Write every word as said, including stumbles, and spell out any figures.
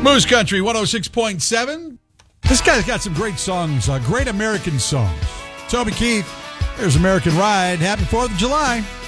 Moose Country one oh six point seven. This guy's got some great songs, uh, great American songs. Toby Keith, there's American Ride. Happy fourth of July.